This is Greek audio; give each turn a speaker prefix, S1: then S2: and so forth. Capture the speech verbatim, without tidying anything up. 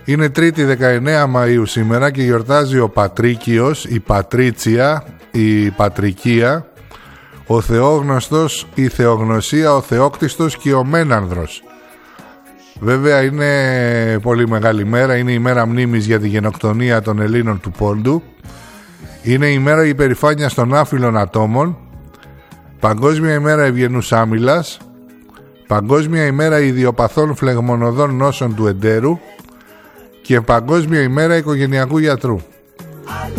S1: Είναι Τρίτη δεκαεννέα Μαΐου σήμερα και γιορτάζει ο Πατρίκιος, η Πατρίτσια, η Πατρικία, ο Θεόγνωστος, η Θεογνωσία, ο Θεόκτιστος και ο Μένανδρος. Βέβαια είναι πολύ μεγάλη μέρα, είναι η μέρα μνήμης για τη γενοκτονία των Ελλήνων του Πόντου. Είναι η μέρα υπερηφάνειας των άφυλων ατόμων, Παγκόσμια ημέρα ευγενούς άμυλας, Παγκόσμια ημέρα ιδιοπαθών φλεγμονωδών νόσων του εντέρου και Παγκόσμια ημέρα οικογενειακού γιατρού.